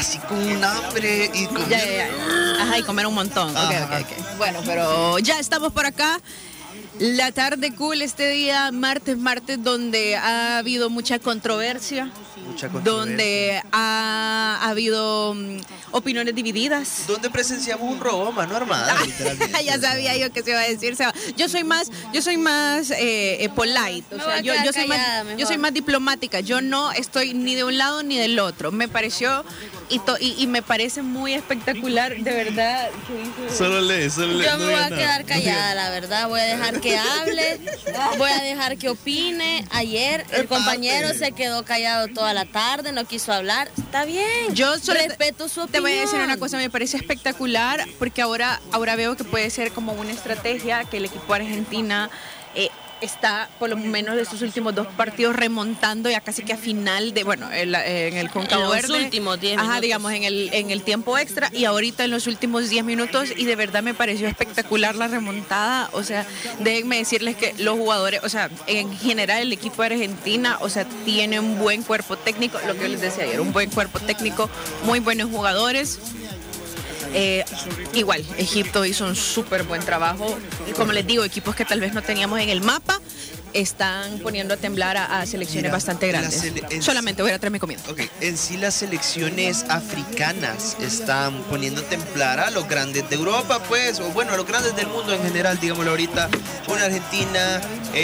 así con un hambre y comer. Ya. Ajá, y comer un montón. Ok. Bueno, pero ya estamos por acá. La tarde cool este día, martes, donde ha habido mucha controversia. Donde ha habido opiniones divididas. Donde presenciamos un robo a mano armada, literalmente. Ya sabía yo que se iba a decir. Yo soy más polite. O sea, yo soy más diplomática. Yo no estoy ni de un lado ni del otro. Me pareció y me parece muy espectacular, de verdad. Solo lee. Yo me voy a quedar callada, la verdad. Voy a dejar que hable, voy a dejar que opine. Ayer el compañero se quedó callado toda la tarde, no quiso hablar. Está bien, yo solo respeto su opinión. Te voy a decir una cosa, me parece espectacular porque ahora veo que puede ser como una estrategia que el equipo de Argentina está por lo menos de sus últimos 2 partidos remontando ya casi que a final de, en el Cóncavo Verde. En los últimos 10 minutos. Ajá, digamos, en el tiempo extra y ahorita en los últimos 10 minutos y de verdad me pareció espectacular la remontada. O sea, déjenme decirles que los jugadores, o sea, en general el equipo de Argentina, o sea, tiene un buen cuerpo técnico, lo que yo les decía ayer, un buen cuerpo técnico, muy buenos jugadores. Igual, Egipto hizo un súper buen trabajo y como les digo, equipos que tal vez no teníamos en el mapa están poniendo a temblar a selecciones bastante grandes. Solamente voy a traer mi comida. Okay. En sí las selecciones africanas están poniendo a temblar a los grandes de Europa, pues, o bueno, a los grandes del mundo en general, digámoslo ahorita, una Argentina,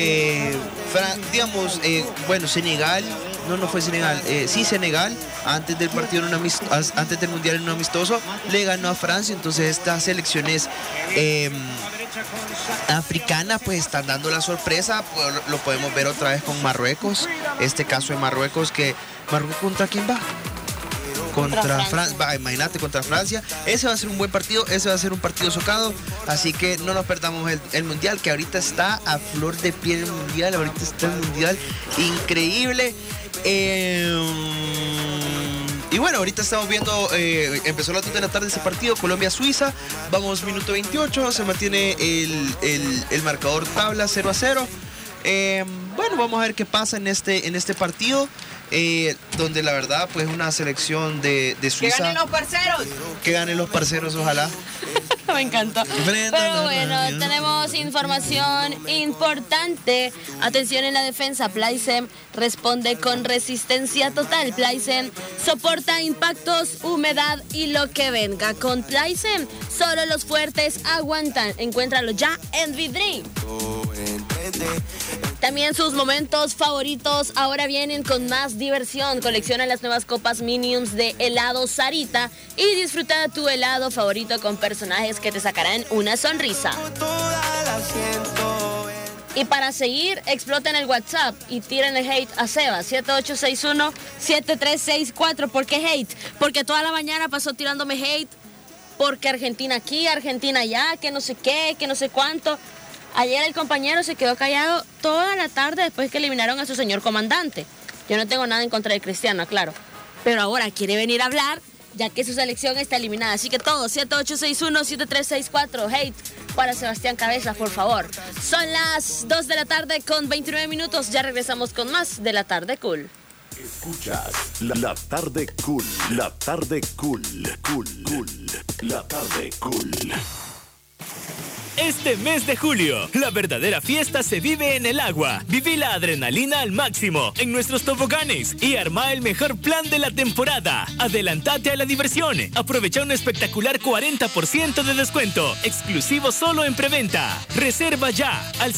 Senegal. No fue Senegal, sí Senegal, antes del partido antes del Mundial en un amistoso, le ganó a Francia. Entonces estas selecciones africanas pues están dando la sorpresa. Lo podemos ver otra vez con Marruecos, este caso de Marruecos ¿contra quién va? Contra Francia. Imagínate, contra Francia. Ese va a ser un buen partido, ese va a ser un partido socado, así que no nos perdamos el Mundial, que ahorita está a flor de piel el Mundial, ahorita está el Mundial increíble. Y bueno, ahorita estamos viendo, empezó a las 2 de la tarde ese partido, Colombia-Suiza, vamos minuto 28, se mantiene el marcador tabla 0-0. Bueno, vamos a ver qué pasa en este partido, donde la verdad pues una selección de Suiza. ¡Que ganen los parceros! Que ganen los parceros, ojalá. Me encantó. Pero bueno, tenemos información importante. Atención en la defensa. Plaisen responde con resistencia total. Plaisen soporta impactos, humedad y lo que venga. Con Plaisen, solo los fuertes aguantan. Encuéntralo ya en Vidrim. También sus momentos favoritos ahora vienen con más diversión. Colecciona las nuevas copas Minions de helado Sarita y disfruta de tu helado favorito con personajes que te sacarán una sonrisa. Y para seguir, exploten el WhatsApp y tiren el hate a Seba, 7861-7364. ¿Por qué hate? Porque toda la mañana pasó tirándome hate, porque Argentina aquí, Argentina allá, que no sé qué, que no sé cuánto. Ayer el compañero se quedó callado toda la tarde después que eliminaron a su señor comandante. Yo no tengo nada en contra de Cristiano, claro. Pero ahora quiere venir a hablar ya que su selección está eliminada. Así que todos, 7861-7364. Hate para Sebastián Cabezas, por favor. Son las 2 de la tarde con 29 minutos. Ya regresamos con más de La Tarde Cool. Escuchas La Tarde Cool. La Tarde Cool. La Tarde Cool. Este mes de julio, la verdadera fiesta se vive en el agua. Viví la adrenalina al máximo en nuestros toboganes y arma el mejor plan de la temporada. Adelantate a la diversión. Aprovecha un espectacular 40% de descuento, exclusivo solo en preventa. Reserva ya al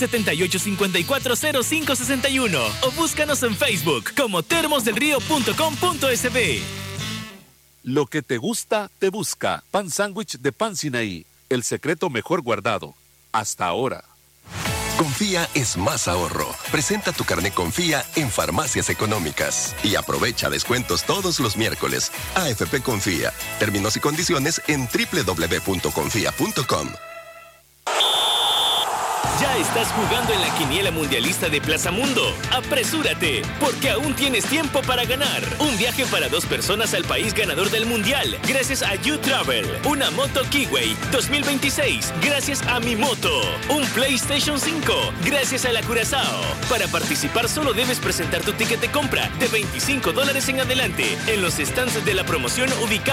78540561 o búscanos en Facebook como termosdelrio.com.sb. Lo que te gusta, te busca. Pan sándwich de Pan Sinaí. El secreto mejor guardado. Hasta ahora. Confía es más ahorro. Presenta tu carnet Confía en Farmacias Económicas y aprovecha descuentos todos los miércoles. AFP Confía. Términos y condiciones en www.confia.com. Ya estás jugando en la quiniela mundialista de Plaza Mundo. ¡Apresúrate! Porque aún tienes tiempo para ganar. Un viaje para 2 personas al país ganador del mundial, gracias a You Travel. Una moto Kiway 2026, gracias a Mi Moto. Un PlayStation 5, gracias a la Curazao. Para participar solo debes presentar tu ticket de compra de $25 en adelante en los stands de la promoción ubicados